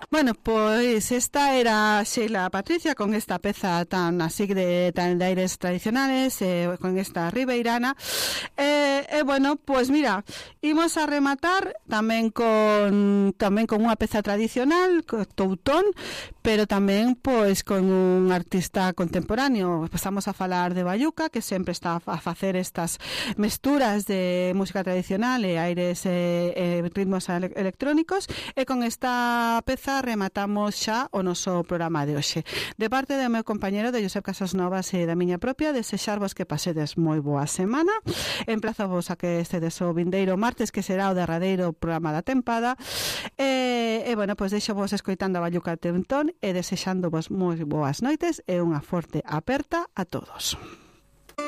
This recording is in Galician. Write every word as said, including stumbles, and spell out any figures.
Bueno, pois esta era Sheila Patricia con esta peza tan así de, tan de aires tradicionales, eh, con esta ribeirana. E eh, eh, bueno, pois pues mira, imos a rematar tamén con tamén con unha peza tradicional, Toutón, pero tamén pois con un artista contemporáneo. Pasamos a falar de Bayuca, que sempre está a facer estas mesturas de música tradicional e aires e, e ritmos electrónicos, e con esta peza rematamos xa o noso programa de hoxe. De parte do meu compañero de Josep Casas Novas e da miña propia, desexarvos que pasedes moi boa semana. Emplazavos a que estedes o vindeiro martes, que será o derradeiro programa da tempada. E, e bueno, pois deixo vos escoitando a Bayuca Teutón e desexándovos moi boas noites e unha forte aperta a todos.